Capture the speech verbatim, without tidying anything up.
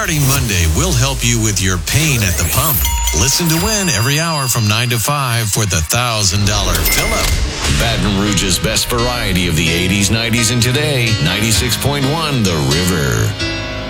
Starting Monday, we'll help you with your pain at the pump. Listen to win every hour from nine to five for the one thousand dollars fill-up. Baton Rouge's best variety of the eighties, nineties, and today. ninety-six point one The River.